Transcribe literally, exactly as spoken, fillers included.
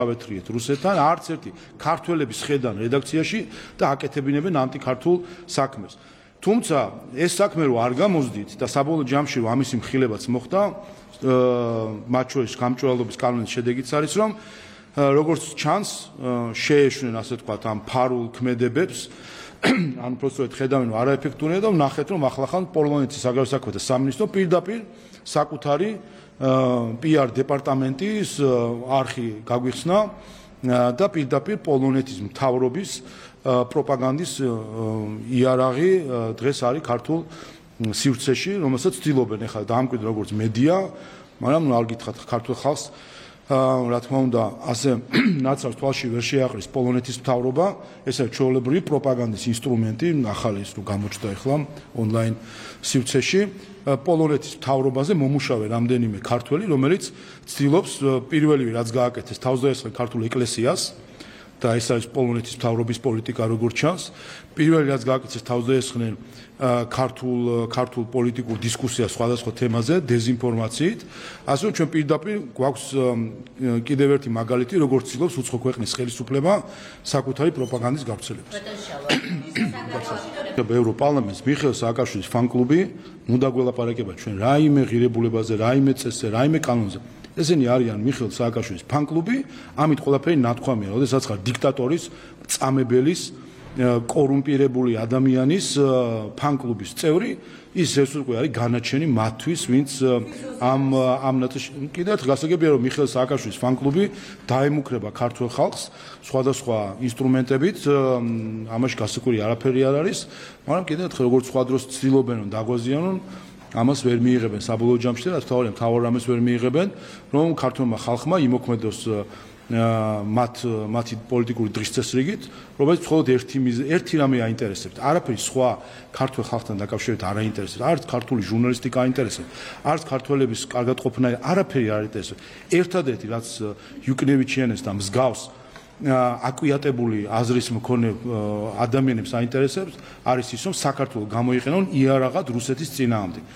ავეთრიეთ რუსეთთან, არც ერთი ქართველების ხედან რედაქციაში და აკეთებინებენ ანტიქართულ საქმეს. თუმცა ეს საქმე რო არ გამოსდით და საბოლოო ჯამში რომ ამის მხილებაც მოხდა, მათ შორის გამჭვირვალობის კანონის შედეგიც არის, რომ როგორც ჩანს, შეეშვნენ ასე ვთქვათ ამ ფარულ ქმედებებს, ან უბრალოდ ხედავენ რომ არაეფექტურია და ვნახეთ რომ ახლახან პოლონეთის საგარეო საქმეთა სამინისტრო პირდაპირ საკუთარი პი არ დეპარტამენტის არხი გაგვიხსნა და პირდაპირ პოლონეთის მთავრობის პროპაგანდის იარაღი დღეს არის ქართულ სივრცეში, რომელსაც ცდილობენ ახლა დაამკვიდრონ როგორც მედია, მაგრამ არ გითხრათ ქართულ ხალხს რა თქმა უნდა ასე ნაცავს თვალში ვერ შეაყრის პოლონეთის მთავრობა, ეს არის ჩვეულებრივი პროპაგანდის ინსტრუმენტი, ახალი ის რო გამოჩნდა ახლა ონლაინ სივრცეში, პოლონეთის მთავრობაზე მომუშავე რამდენიმე ქართველი, რომელიც ცდილობს პირველივე რაც გააკეთეს თავს დაესხნენ ქართულ ეკლესიას და ეს არის პოლონეთის მთავრობის პოლიტიკა როგორც ჩანს, პირველი რაც გააკეთეს თავს დაესხნენ ქართულ ქართულ პოლიტიკურ დისკუსიას სხვადასხვა თემაზე, დეზინფორმაციით, ასე რომ ჩვენ პირდაპირ გვაქვს კიდევ ერთი მაგალითი, როგორც ცდილობს უცხო ქვეყნის ხელისუფლება საკუთარი პროპაგანდის გავრცელებას. ევროპარლამენტს მიხეილ სააკაშვილის ფან-კლუბი უნდა გველაპარაკება ჩვენ რაიმე ღირებულებაზე, რაიმე წესზე, რაიმე კანონზე. ესენი არიან მიხეილ სააკაშვილის ფან-კლუბი, ამით ყველაფერი ნათქვამია, როდესაც ხარ დიქტატორის, წამებელის, კორუმპირებული ადამიანის ფან-კლუბის წევრი, ის ეს უკვე არის განაჩენი მათთვის, ვინც ამ ამ კიდევ ერთხელ გასაგებია, რომ მიხეილ სააკაშვილის ფან-კლუბი დაემუქრება ქართულ ხალხს სხვადასხვა ინსტრუმენტებით, ამაში გასაკვირი არაფერი არ არის, მაგრამ კიდევ ერთხელ როგორც სხვა დროს ცდილობენ რომ დაგვაზიანონ, ამას ვერ მიიღებენ საბოლოო ჯამში და თავარია მთავარ რამეს ვერ მიიღებენ, რომ ქართულმა ხალხმა იმოქმედოს მათ მათი პოლიტიკური დღის წესრიგით, რომელიც მხოლოდ ერთი ერთი რამე აინტერესებთ. არაფერი სხვა ქართულ ხალხთან დაკავშირებით არ აინტერესებთ. არც ქართული ჟურნალისტიკა აინტერესებთ, არც ქართველების კარგად ყოფნა, არაფერი არ აინტერესებთ. ერთადერთი რაც იუკნევიჩიანეს და მსგავს აკვიატებული აზრის მქონე ადამიანებს აინტერესებს, არის ის, რომ საქართველოს გამოიყენონ იარაღად რუსეთის წინააღმდეგ.